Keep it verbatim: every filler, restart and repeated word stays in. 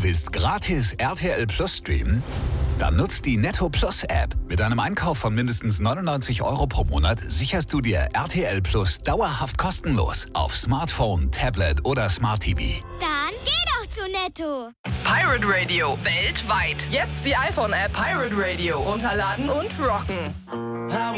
Willst gratis R T L Plus streamen? Dann nutzt die Netto Plus App. Mit einem Einkauf von mindestens neunundneunzig Euro pro Monat sicherst du dir R T L Plus dauerhaft kostenlos auf Smartphone, Tablet oder Smart T V. Dann geh doch zu Netto. Pirate Radio weltweit. Jetzt die iPhone-App Pirate Radio runterladen und rocken.